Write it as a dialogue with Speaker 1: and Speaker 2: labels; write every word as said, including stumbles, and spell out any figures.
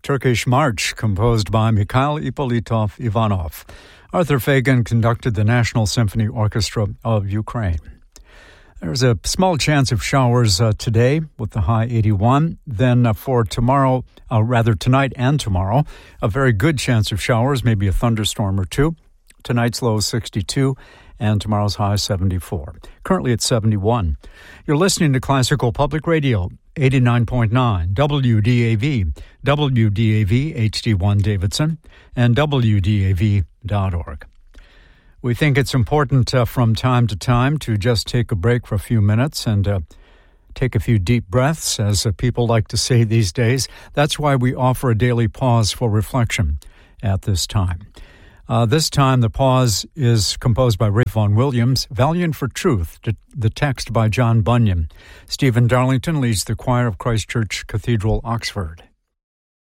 Speaker 1: Turkish March, composed by Mikhail Ippolitov Ivanov. Arthur Fagan conducted the National Symphony Orchestra of Ukraine. There's a small chance of showers uh, today with the high eighty-one. Then uh, for tomorrow, uh, rather tonight and tomorrow, a very good chance of showers, maybe a thunderstorm or two. Tonight's low sixty-two and tomorrow's high seventy-four. Currently at seventy-one. You're listening to Classical Public Radio, eighty-nine point nine W D A V, W D A V H D one Davidson, and W D A V dot org. We think it's important uh, from time to time to just take a break for a few minutes and uh, take a few deep breaths, as uh, people like to say these days. That's why we offer a daily pause for reflection at this time. Uh, this time, the pause is composed by Ray Vaughan Williams, Valiant for Truth, the text by John Bunyan. Stephen Darlington leads the choir of Christ Church Cathedral, Oxford.